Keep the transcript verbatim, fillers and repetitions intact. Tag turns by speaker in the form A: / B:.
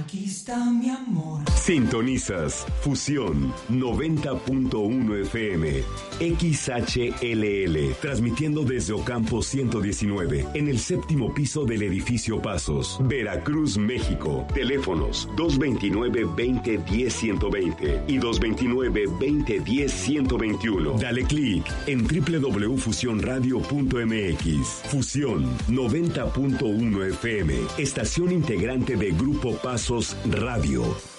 A: Aquí está mi amor.
B: Sintonizas Fusión noventa punto uno F M, X H L L, transmitiendo desde Ocampo ciento diecinueve, en el séptimo piso del edificio Pasos, Veracruz, México. Teléfonos dos veintinueve, veinte, diez, ciento veinte y dos veintinueve, veinte, diez, ciento veintiuno. Dale clic en doble u doble u doble u punto fusión radio punto m x. Fusión noventa punto uno F M, estación integrante de Grupo Pasos Radio.